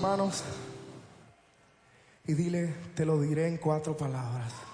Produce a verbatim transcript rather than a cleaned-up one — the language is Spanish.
manos y dile, te lo diré en cuatro palabras.